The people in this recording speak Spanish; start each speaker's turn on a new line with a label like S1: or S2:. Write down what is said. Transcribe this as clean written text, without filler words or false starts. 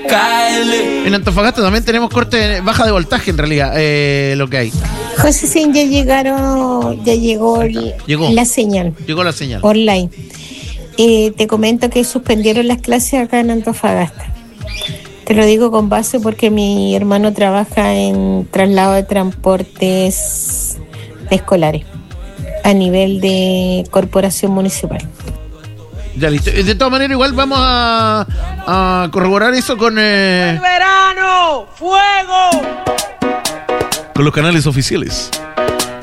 S1: En Antofagasta también tenemos corte baja de voltaje, en realidad, lo que hay.
S2: José, sí, ya llegó la señal.
S1: Llegó la señal.
S2: Online. Te comento que suspendieron las clases acá en Antofagasta. Te lo digo con base porque mi hermano trabaja en traslado de transportes escolares a nivel de corporación municipal.
S1: Ya listo. De todas maneras, igual vamos a corroborar eso con...
S3: ¡El verano! ¡Fuego!
S1: Con los canales oficiales.